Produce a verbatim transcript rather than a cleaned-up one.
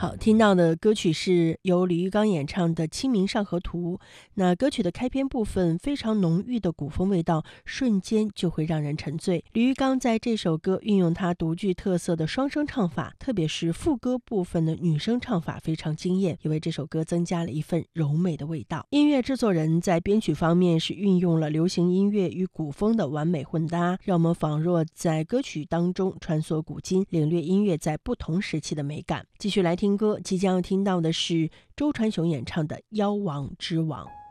好，听到的歌曲是由李玉刚演唱的《清明上河图》。那歌曲的开篇部分非常浓郁的古风味道，瞬间就会让人沉醉。李玉刚在这首歌运用他独具特色的双声唱法，特别是副歌部分的女声唱法非常惊艳，也为这首歌增加了一份柔美的味道。音乐制作人在编曲方面是运用了流行音乐与古风的完美混搭，让我们仿若在歌曲当中穿梭古今，领略音乐在不同时期的美感。继续来听歌，即将要听到的是周传雄演唱的《妖王之王》。